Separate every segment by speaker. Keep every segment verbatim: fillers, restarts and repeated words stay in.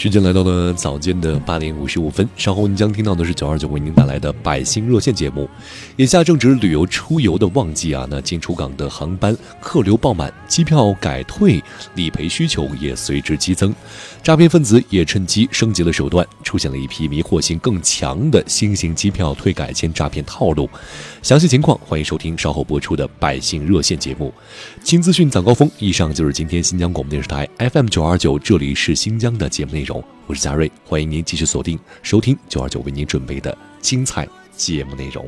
Speaker 1: 时间来到了早间的八点五十五分，稍后您将听到的是九二九为您带来的百姓热线节目。眼下正值旅游出游的旺季啊，那进出港的航班客流爆满，机票改退、理赔需求也随之激增，诈骗分子也趁机升级了手段，出现了一批迷惑性更强的新型机票退改签诈骗套路。详细情况欢迎收听稍后播出的百姓热线节目。新资讯早高峰，以上就是今天新疆广播电视台 F M 九二九，这里是新疆的节目内容，我是嘉瑞，欢迎您继续锁定收听九二九为您准备的精彩节目内容。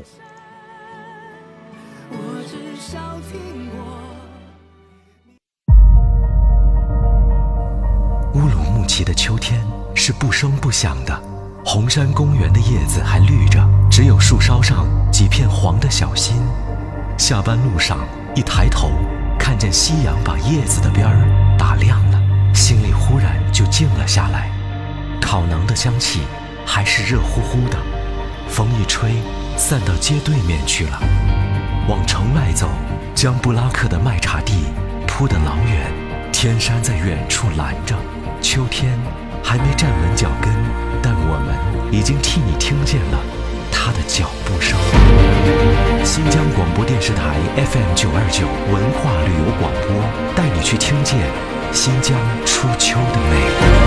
Speaker 2: 乌鲁木齐的秋天是不声不响的，红山公园的叶子还绿着，只有树梢上几片黄的小心。下班路上一抬头，看见夕阳把叶子的边儿打亮了，心里忽然就静了下来。烤馕的香气还是热乎乎的，风一吹，散到街对面去了。往城外走，江布拉克的麦茶地铺得老远，天山在远处拦着。秋天还没站稳脚跟，但我们已经替你听见了他的脚步声。新疆广播电视台 F M 九二九文化旅游广播，带你去听见新疆初秋的美。